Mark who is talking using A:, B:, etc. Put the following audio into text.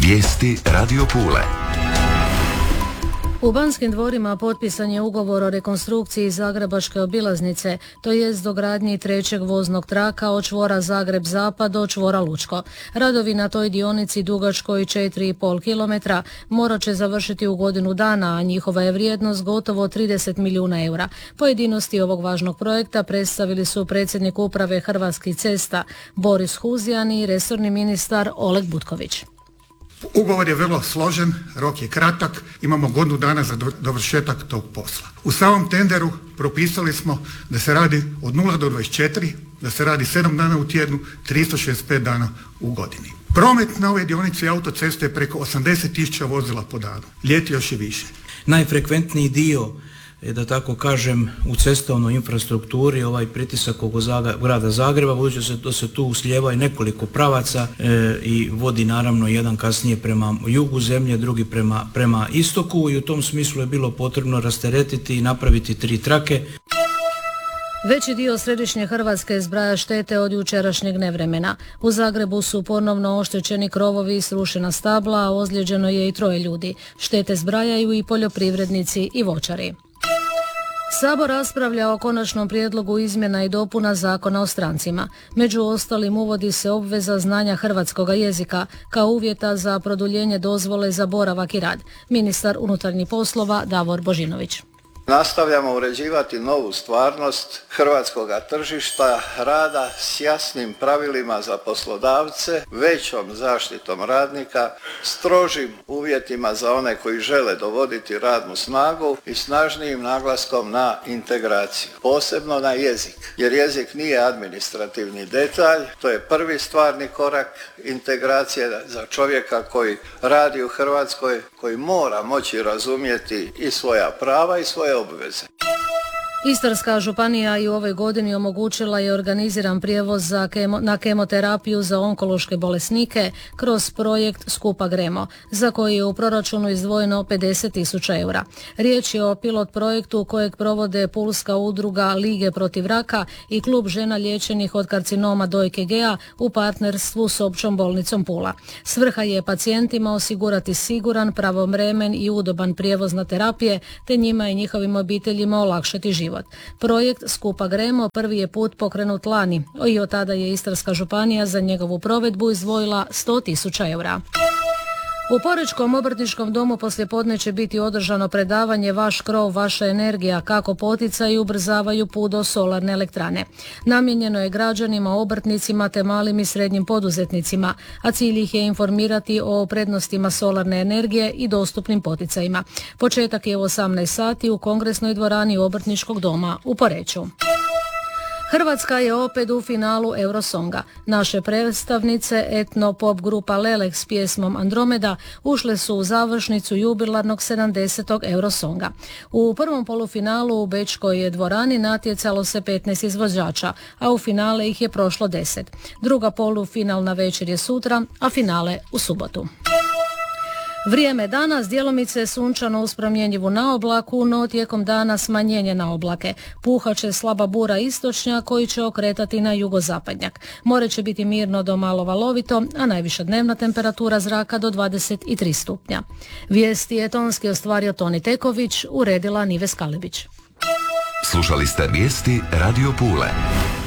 A: Vijesti Radio Pule.
B: U Banskim dvorima potpisan je ugovor o rekonstrukciji Zagrebačke obilaznice, to jest dogradnji trećeg voznog traka od čvora Zagreb-Zapad do čvora Lučko. Radovi na toj dionici dugačkoj 4,5 km morat će završiti u godinu dana, a njihova je vrijednost gotovo 30 milijuna eura. Pojedinosti ovog važnog projekta predstavili su predsjednik uprave Hrvatskih cesta Boris Huzjan i resorni ministar Oleg Butković.
C: Ugovor je vrlo složen, rok je kratak, imamo godinu dana za dovršetak tog posla. U samom tenderu propisali smo da se radi od 0 do 24, da se radi 7 dana u tjednu, 365 dana u godini. Promet na ovoj dionici autoceste je preko 80.000 vozila po danu, ljeti još i više.
D: Najfrekventniji dio, da tako kažem, u cestovnoj infrastrukturi ovaj pritisak oko grada Zagreba, budući da se tu slijeva i nekoliko pravaca i vodi naravno jedan kasnije prema jugu zemlje, drugi prema istoku, i u tom smislu je bilo potrebno rasteretiti i napraviti 3 trake.
B: Veći dio središnje Hrvatske zbraja štete od jučerašnjeg nevremena. U Zagrebu su ponovno oštećeni krovovi i srušena stabla, a ozlijeđeno je i 3 ljudi. Štete zbrajaju i poljoprivrednici i voćari. Sabor raspravlja o konačnom prijedlogu izmjena i dopuna Zakona o strancima. Među ostalim uvodi se obveza znanja hrvatskoga jezika kao uvjeta za produljenje dozvole za boravak i rad. Ministar unutarnjih poslova Davor Božinović.
E: Nastavljamo uređivati novu stvarnost hrvatskoga tržišta rada s jasnim pravilima za poslodavce, većom zaštitom radnika, strožim uvjetima za one koji žele dovoditi radnu snagu i snažnijim naglaskom na integraciju, posebno na jezik. Jer jezik nije administrativni detalj, to je prvi stvarni korak integracije za čovjeka koji radi u Hrvatskoj, koji mora moći razumjeti i svoja prava i svoje obveze.
B: Istarska županija i u ovoj godini omogućila je organiziran prijevoz na kemoterapiju za onkološke bolesnike kroz projekt Skupa Gremo, za koji je u proračunu izdvojeno 50.000 eura. Riječ je o pilot projektu kojeg provode Pulska udruga Lige protiv raka i Klub žena liječenih od karcinoma dojke Gea u partnerstvu s Općom bolnicom Pula. Svrha je pacijentima osigurati siguran, pravovremen i udoban prijevoz na terapije, te njima i njihovim obiteljima olakšati život. Projekt Skupa Gremo prvi je put pokrenut lani i od tada je Istarska županija za njegovu provedbu izdvojila 100.000 eura. U Porečkom obrtničkom domu poslijepodne će biti održano predavanje Vaš krov, vaša energija, kako poticaju i ubrzavaju put do solarne elektrane. Namijenjeno je građanima, obrtnicima te malim i srednjim poduzetnicima, a cilj ih je informirati o prednostima solarne energije i dostupnim poticajima. Početak je u 18 sati u kongresnoj dvorani Obrtničkog doma u Poreču. Hrvatska je opet u finalu Eurosonga. Naše predstavnice etno-pop grupa Lelek s pjesmom Andromeda ušle su u završnicu jubilarnog 70. Eurosonga. U prvom polufinalu u Bečkoj dvorani natjecalo se 15 izvođača, a u finale ih je prošlo 10. Druga polufinalna večer je sutra, a finale u subotu. Vrijeme danas djelomice sunčano uz promjenjivu na oblaku, no tijekom dana smanjenje na oblake. Puhat će slaba bura istočnjak koji će okretati na jugozapadnjak. More će biti mirno do malo valovito, a najviša dnevna temperatura zraka do 23 stupnja. Vijesti je tonski ostvario Toni Teković, uredila Nives Kalebić.
A: Slušali ste vijesti Radio Pule.